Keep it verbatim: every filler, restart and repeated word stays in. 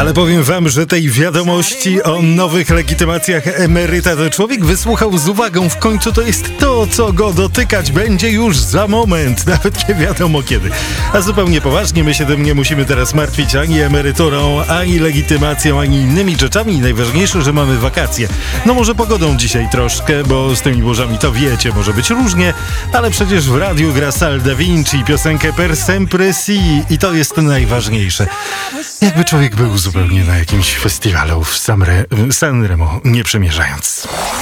Ale powiem wam, że tej wiadomości o nowych legitymacjach emeryta to człowiek wysłuchał z uwagą. W końcu to jest to, co go dotykać będzie już za moment. Nawet nie wiadomo kiedy. A zupełnie poważnie, my się tym nie musimy teraz martwić ani emeryturą, ani legitymacją, ani innymi rzeczami. Najważniejsze, że mamy wakacje. No może pogodą dzisiaj troszkę, bo z tymi burzami to wiecie, może być różnie, ale przecież w radiu gra Sal Da Vinci i piosenkę Per Sempre Si i to jest najważniejsze. Jakby człowiek był zupełnie na jakimś festiwalu w Sanre- Sanremo, nie przemierzając.